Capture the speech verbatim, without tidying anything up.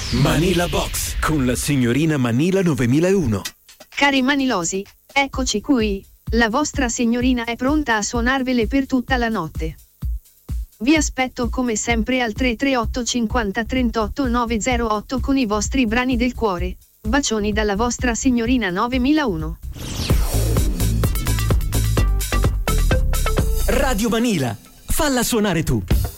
Manila Box con la signorina Manila novemilauno. Cari manilosi, eccoci qui. La vostra signorina è pronta a suonarvele per tutta la notte. Vi aspetto come sempre al tre tre otto cinquanta trentotto novecentotto con i vostri brani del cuore. Bacioni dalla vostra signorina novemilauno. Radio Manila, falla suonare tu.